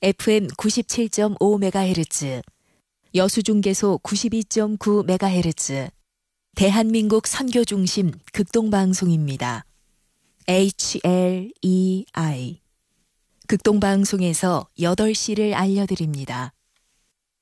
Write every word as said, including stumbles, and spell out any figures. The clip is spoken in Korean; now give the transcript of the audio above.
에프엠 구십칠 점 오 메가헤르츠, 여수중계소 구십이 점 구 메가헤르츠, 대한민국 선교중심 극동방송입니다. 에이치엘이아이 극동방송에서 여덟 시를 알려드립니다.